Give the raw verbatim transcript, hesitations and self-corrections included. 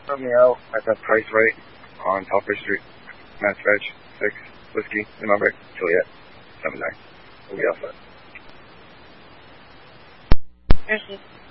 Put me out at the price rate on Telford Street, Mass Veg, six, Whiskey, November, Juliet, seven nine. We'll be all set. Thank you.